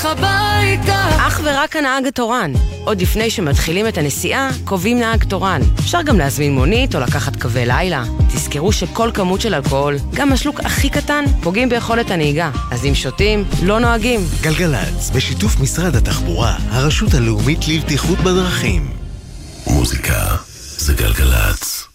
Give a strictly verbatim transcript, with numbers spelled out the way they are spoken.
בדרך הביתה. אך ורק הנהג התורן. עוד לפני שמתחילים את הנסיעה, קובעים נהג תורן. אפשר גם להזמין מונית או לקחת קווי לילה. תזכרו שכל כמות של אלכוהול, גם השלוק הכי קטן, פוגעים ביכולת הנהיגה. אז אם שותים, לא נוהגים. גלגלץ, בשיתוף משרד התחבורה, הרשות הלאומית לבטיחות בדרכים. מוזיקה זה גלגלץ.